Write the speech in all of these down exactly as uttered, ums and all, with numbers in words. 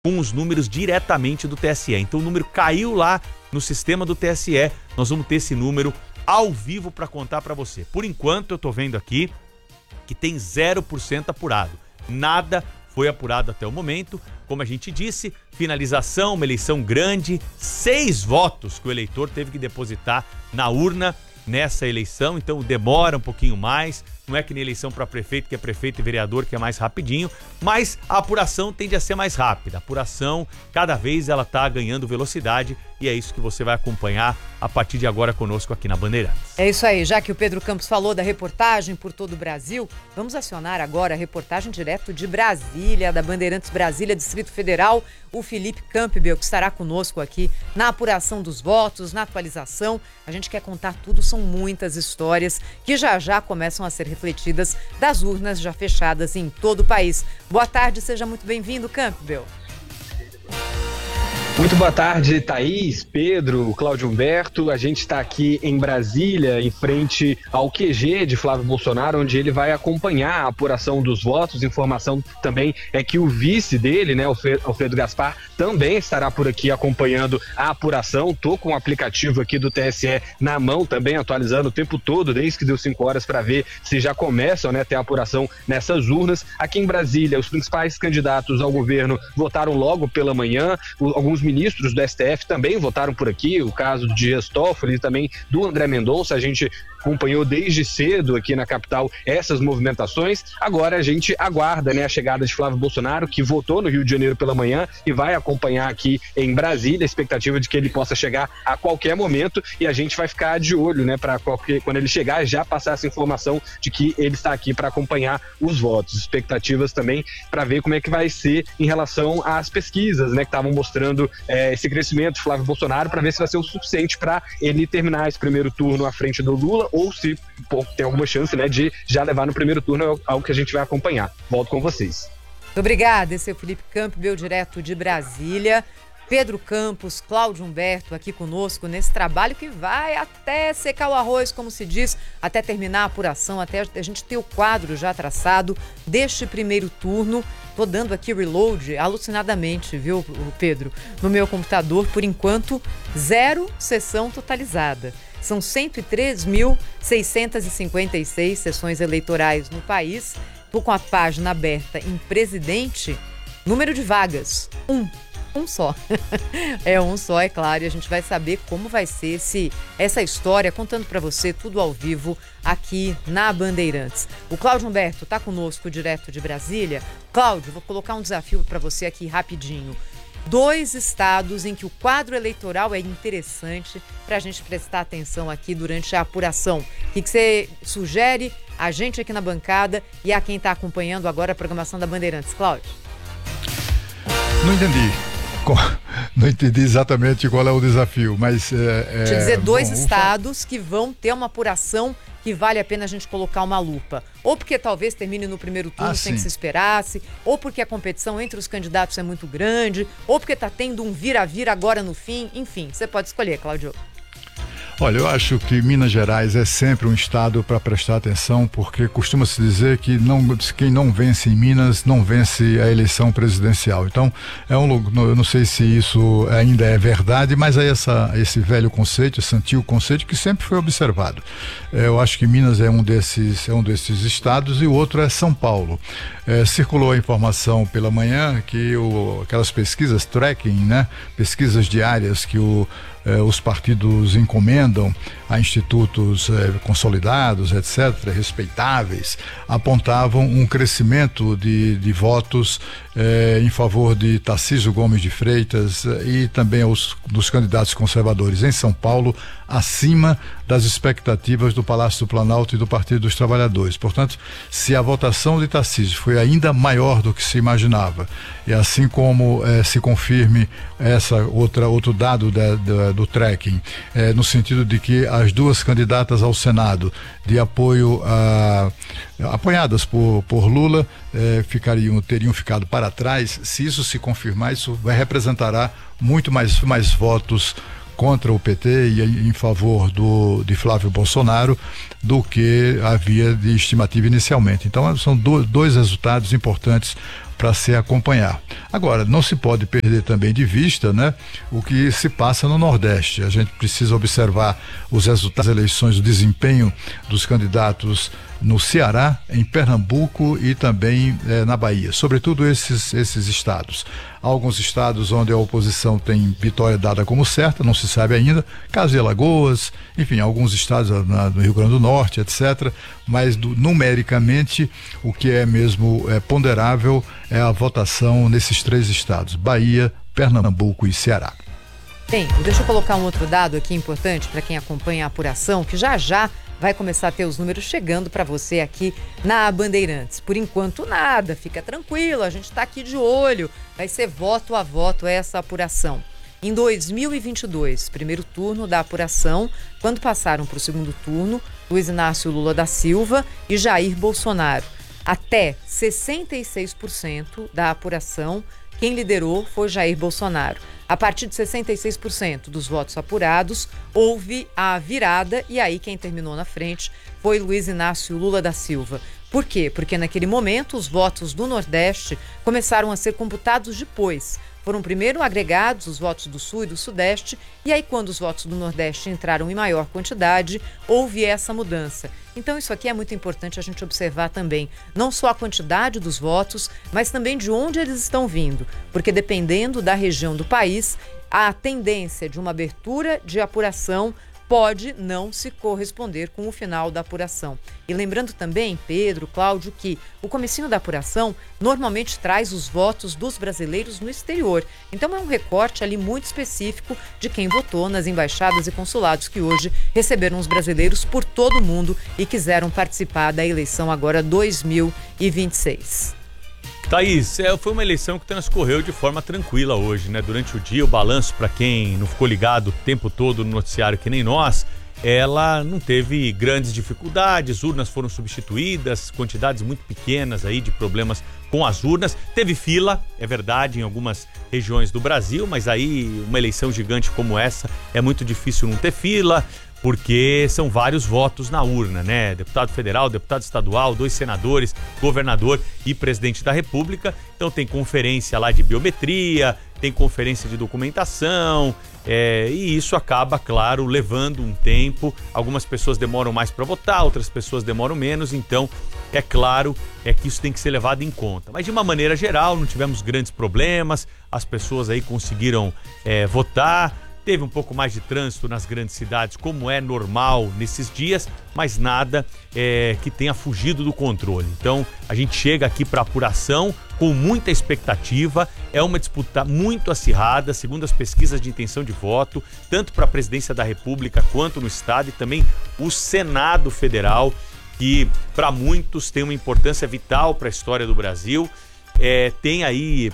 com os números diretamente do T S E. Então o número caiu lá no sistema do T S E, nós vamos ter esse número ao vivo para contar para você. Por enquanto eu tô vendo aqui que tem zero por cento apurado. Nada foi apurado até o momento. Como a gente disse, finalização, uma eleição grande, seis votos que o eleitor teve que depositar na urna nessa eleição, então demora um pouquinho mais. Não é que nem eleição para prefeito, que é prefeito e vereador, que é mais rapidinho, mas a apuração tende a ser mais rápida. A apuração, cada vez ela está ganhando velocidade e é isso que você vai acompanhar a partir de agora conosco aqui na Bandeirantes. É isso aí, já que o Pedro Campos falou da reportagem por todo o Brasil, vamos acionar agora a reportagem direto de Brasília, da Bandeirantes Brasília, Distrito Federal, o Felipe Campbell, que estará conosco aqui na apuração dos votos, na atualização. A gente quer contar tudo, são muitas histórias que já já começam a ser refletidas das urnas já fechadas em todo o país. Boa tarde, seja muito bem-vindo, Campbell. Muito boa tarde, Thaís, Pedro, Cláudio Humberto. A gente está aqui em Brasília, em frente ao Q G de Flávio Bolsonaro, onde ele vai acompanhar a apuração dos votos. Informação também é que o vice dele, né, Alfredo Gaspar, também estará por aqui acompanhando a apuração. Tô com o aplicativo aqui do T S E na mão, também atualizando o tempo todo, desde que deu cinco horas, para ver se já começam, né, ter a apuração nessas urnas. Aqui em Brasília, os principais candidatos ao governo votaram logo pela manhã. Alguns ministros do S T F também votaram por aqui, o caso de Dias Toffoli e também do André Mendonça. A gente acompanhou desde cedo aqui na capital essas movimentações. Agora a gente aguarda, né, a chegada de Flávio Bolsonaro, que votou no Rio de Janeiro pela manhã e vai acompanhar aqui em Brasília, a expectativa de que ele possa chegar a qualquer momento, e a gente vai ficar de olho, né, para quando ele chegar já passar essa informação de que ele está aqui para acompanhar os votos. Expectativas também para ver como é que vai ser em relação às pesquisas, né, que estavam mostrando é, esse crescimento de Flávio Bolsonaro, para ver se vai ser o suficiente para ele terminar esse primeiro turno à frente do Lula, ou se pô, tem alguma chance, né, de já levar no primeiro turno, algo que a gente vai acompanhar. Volto com vocês. Muito obrigada, esse é o Felipe Campbell, direto de Brasília. Pedro Campos, Cláudio Humberto aqui conosco nesse trabalho que vai até secar o arroz, como se diz, até terminar a apuração, até a gente ter o quadro já traçado deste primeiro turno. Tô dando aqui reload alucinadamente, viu, Pedro? No meu computador, por enquanto, zero sessão totalizada. São cento e três mil seiscentas e cinquenta e seis sessões eleitorais no país. Tô com a página aberta em presidente. Número de vagas, um. Um só. É um só, é claro, e a gente vai saber como vai ser esse, essa história, contando para você tudo ao vivo aqui na Bandeirantes. O Cláudio Humberto está conosco direto de Brasília. Cláudio, vou colocar um desafio para você aqui rapidinho. Dois estados em que o quadro eleitoral é interessante para a gente prestar atenção aqui durante a apuração. O que, que você sugere a gente aqui na bancada e a quem está acompanhando agora a programação da Bandeirantes? Cláudio? Não entendi. Não entendi exatamente qual é o desafio, mas... É, Te dizer, dois bom, estados que vão ter uma apuração que vale a pena a gente colocar uma lupa. Ou porque talvez termine no primeiro turno ah, sem sim. que se esperasse, ou porque a competição entre os candidatos é muito grande, ou porque está tendo um vira-vira agora no fim. Enfim, você pode escolher, Cláudio. Olha, eu acho que Minas Gerais é sempre um estado para prestar atenção, porque costuma-se dizer que não, quem não vence em Minas não vence a eleição presidencial. Então, é um, eu não sei se isso ainda é verdade, mas é essa, esse velho conceito, esse antigo conceito que sempre foi observado. Eu acho que Minas é um desses, é um desses estados e o outro é São Paulo. É, circulou a informação pela manhã que o, aquelas pesquisas tracking, né, pesquisas diárias que o Eh, os partidos encomendam a institutos eh, consolidados, etcétera, respeitáveis, apontavam um crescimento de, de votos eh, em favor de Tarcísio Gomes de Freitas eh, e também os, dos candidatos conservadores em São Paulo, acima das expectativas do Palácio do Planalto e do Partido dos Trabalhadores. Portanto, se a votação de Tarcísio foi ainda maior do que se imaginava, e assim como eh, se confirme essa outra, outro dado da, da, do tracking, eh, no sentido de que as duas candidatas ao Senado de apoio a, apoiadas por, por Lula eh, ficariam, teriam ficado para trás. Se isso se confirmar, isso vai, representará muito mais, mais votos contra o P T e em favor do, de Flávio Bolsonaro do que havia de estimativa inicialmente. Então são do, dois resultados importantes para se acompanhar. Agora, não se pode perder também de vista, né, o que se passa no Nordeste. A gente precisa observar os resultados das eleições, o desempenho dos candidatos no Ceará, em Pernambuco e também eh, na Bahia, sobretudo esses, esses estados. Há alguns estados onde a oposição tem vitória dada como certa, não se sabe ainda, caso de Alagoas, enfim, alguns estados na, no Rio Grande do Norte, etcétera. Mas do, numericamente o que é mesmo é, ponderável é a votação nesses três estados, Bahia, Pernambuco e Ceará. Bem, deixa eu colocar um outro dado aqui importante para quem acompanha a apuração, que já já vai começar a ter os números chegando para você aqui na Bandeirantes. Por enquanto nada, fica tranquilo, a gente está aqui de olho, vai ser voto a voto essa apuração. Em dois mil e vinte e dois, primeiro turno da apuração, quando passaram para o segundo turno, Luiz Inácio Lula da Silva e Jair Bolsonaro. Até sessenta e seis por cento da apuração, quem liderou foi Jair Bolsonaro. A partir de sessenta e seis por cento dos votos apurados, houve a virada e aí quem terminou na frente foi Luiz Inácio Lula da Silva. Por quê? Porque naquele momento os votos do Nordeste começaram a ser computados depois. Foram primeiro agregados os votos do Sul e do Sudeste e aí quando os votos do Nordeste entraram em maior quantidade, houve essa mudança. Então isso aqui é muito importante a gente observar também, não só a quantidade dos votos, mas também de onde eles estão vindo, porque dependendo da região do país, a tendência de uma abertura de apuração pode não se corresponder com o final da apuração. E lembrando também, Pedro, Cláudio, que o comecinho da apuração normalmente traz os votos dos brasileiros no exterior. Então é um recorte ali muito específico de quem votou nas embaixadas e consulados que hoje receberam os brasileiros por todo o mundo e quiseram participar da eleição agora dois mil e vinte e seis. Thaís, é, foi uma eleição que transcorreu de forma tranquila hoje, né? Durante o dia, o balanço, para quem não ficou ligado o tempo todo no noticiário que nem nós, ela não teve grandes dificuldades, urnas foram substituídas, quantidades muito pequenas aí de problemas com as urnas. Teve fila, é verdade, em algumas regiões do Brasil, mas aí uma eleição gigante como essa é muito difícil não ter fila, porque são vários votos na urna, né? Deputado federal, deputado estadual, dois senadores, governador e presidente da República. Então tem conferência lá de biometria, tem conferência de documentação, é, e isso acaba, claro, levando um tempo. Algumas pessoas demoram mais para votar, outras pessoas demoram menos, então é claro é que isso tem que ser levado em conta. Mas de uma maneira geral, não tivemos grandes problemas, as pessoas aí conseguiram é, votar. Teve um pouco mais de trânsito nas grandes cidades, como é normal nesses dias, mas nada é, que tenha fugido do controle. Então, a gente chega aqui para apuração com muita expectativa. É uma disputa muito acirrada, segundo as pesquisas de intenção de voto, tanto para a presidência da República quanto no Estado e também o Senado Federal, que para muitos tem uma importância vital para a história do Brasil. É, tem aí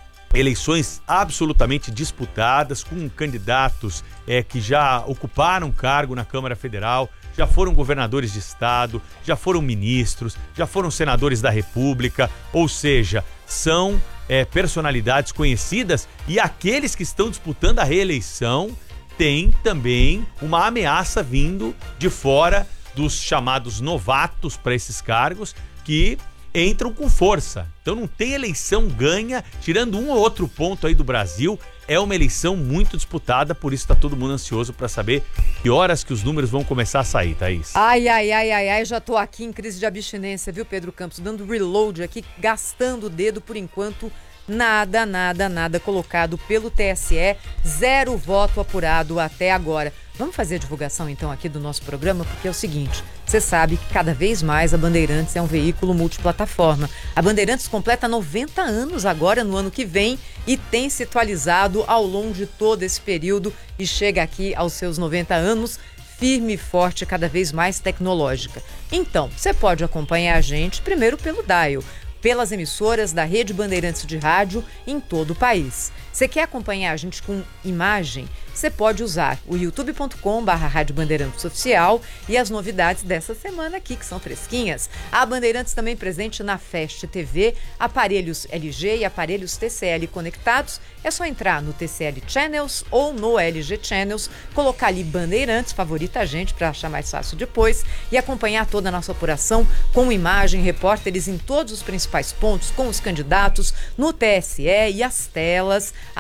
eleições absolutamente disputadas, com candidatos é, que já ocuparam cargo na Câmara Federal, já foram governadores de estado, já foram ministros, já foram senadores da República, ou seja, são é, personalidades conhecidas, e aqueles que estão disputando a reeleição têm também uma ameaça vindo de fora dos chamados novatos para esses cargos, que entram com força. Então não tem eleição ganha, tirando um ou outro ponto aí do Brasil. É uma eleição muito disputada, por isso tá todo mundo ansioso para saber que horas que os números vão começar a sair, Thaís. Ai, ai, ai, ai, ai, já tô aqui em crise de abstinência, viu, Pedro Campos? Dando reload aqui, gastando o dedo por enquanto. Nada, nada, nada colocado pelo T S E, zero voto apurado até agora. Vamos fazer a divulgação então aqui do nosso programa, porque é o seguinte, você sabe que cada vez mais a Bandeirantes é um veículo multiplataforma. A Bandeirantes completa noventa anos agora no ano que vem e tem se atualizado ao longo de todo esse período e chega aqui aos seus noventa anos firme e forte, cada vez mais tecnológica. Então, você pode acompanhar a gente primeiro pelo dial, pelas emissoras da Rede Bandeirantes de Rádio em todo o país. Você quer acompanhar a gente com imagem? você pode usar o youtube ponto com barra Rádio Bandeirantes Oficial e as novidades dessa semana aqui, que são fresquinhas. A Bandeirantes também presente na Fest T V, aparelhos L G e aparelhos T C L conectados. É só entrar no T C L Channels ou no L G Channels, colocar ali Bandeirantes, favorita a gente para achar mais fácil depois, e acompanhar toda a nossa apuração com imagem, repórteres em todos os principais pontos, com os candidatos no T S E e as telas.